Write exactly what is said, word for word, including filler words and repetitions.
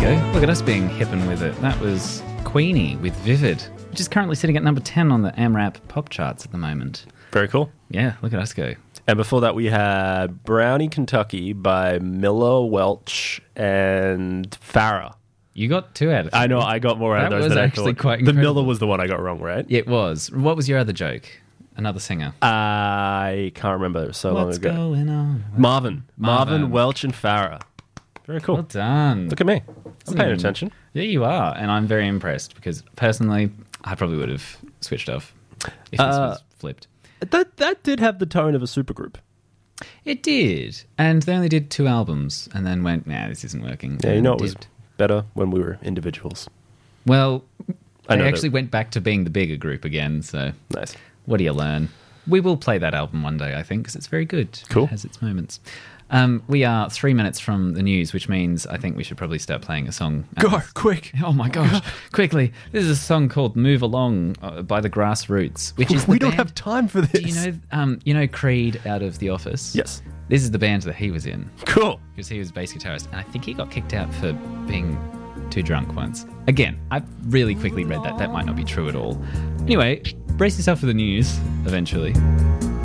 go. Look at us being hip and with it. That was Queenie with Vivid, which is currently sitting at number ten on the AMRAP pop charts at the moment. Very cool. Yeah, look at us go. And before that, we had Brownie, Kentucky by Miller, Welch, and Farrah. You got two out of three. I know, I got more out That of those was than I actually thought. quite The incredible. Miller was the one I got wrong, right? It was. What was your other joke? Another singer. I can't remember. It was so long What's ago. going on? Marvin. Marvin. Marvin. Welch, and Farrah. Very cool. Well done. Look at me. I'm paying Hmm. attention. Yeah, you are. And I'm very impressed because personally, I probably would have switched off if this Uh, was flipped. That that did have the tone of a supergroup. It did. And they only did two albums and then went, nah, this isn't working. Yeah, you and know it was dipped. better when we were individuals. Well, I they know actually that- went back to being the bigger group again, so Nice. what do you learn? We will play that album one day, I think, because it's very good. Cool. It has its moments. Um, we are three minutes from the news, which means I think we should probably start playing a song. Go, quick. Oh my gosh, quickly. This is a song called Move Along uh, by the Grassroots, which is the We don't band- have time for this. Do you know, um, you know Creed out of The Office? Yes. This is the band that he was in, Cool. because he was bass guitarist, and I think he got kicked out for being too drunk once. Again, I've really quickly read that. That might not be true at all. Anyway, brace yourself for the news eventually.